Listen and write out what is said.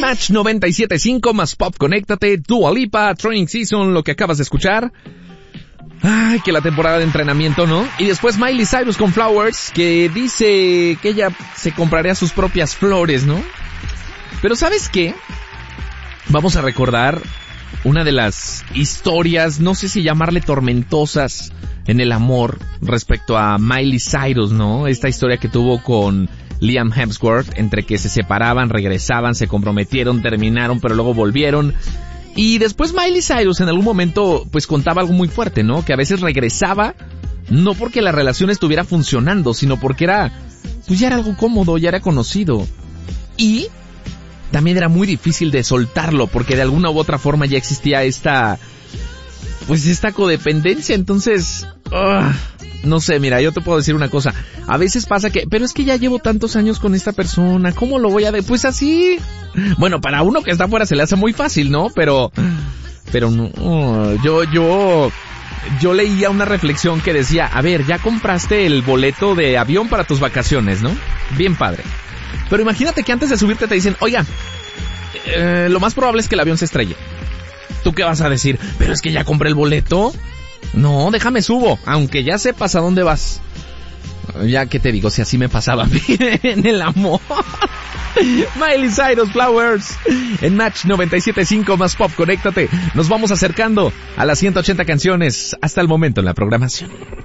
Match 97.5 más Pop, conéctate, Dua Lipa, Training Season, lo que acabas de escuchar. Ay, que la temporada de entrenamiento, ¿no? Y después Miley Cyrus con Flowers, que dice que ella se compraría sus propias flores, ¿no? Pero ¿sabes qué? Vamos a recordar una de las historias, no sé si llamarle tormentosas en el amor respecto a Miley Cyrus, ¿no? Esta historia que tuvo con Liam Hemsworth, entre que se separaban, regresaban, se comprometieron, terminaron, pero luego volvieron. Y después Miley Cyrus en algún momento pues contaba algo muy fuerte, ¿no? Que a veces regresaba, no porque la relación estuviera funcionando, sino porque pues ya era algo cómodo, ya era conocido. Y también era muy difícil de soltarlo, porque de alguna u otra forma ya existía esta codependencia. Entonces, no sé, mira, yo te puedo decir una cosa. A veces pasa pero es que ya llevo tantos años con esta persona, ¿cómo lo voy a pues así? Bueno, para uno que está afuera se le hace muy fácil, ¿no? Pero no, yo leía una reflexión que decía, a ver, ya compraste el boleto de avión para tus vacaciones, ¿no? Bien padre. Pero imagínate que antes de subirte te dicen, oiga, lo más probable es que el avión se estrelle. ¿Tú qué vas a decir? Pero es que ya compré el boleto. No, déjame subo, aunque ya sepas a dónde vas. Ya que te digo, si así me pasaba en el amor. Miley Cyrus, Flowers, en Match 97.5 más Pop, conéctate. Nos vamos acercando a las 180 canciones hasta el momento en la programación.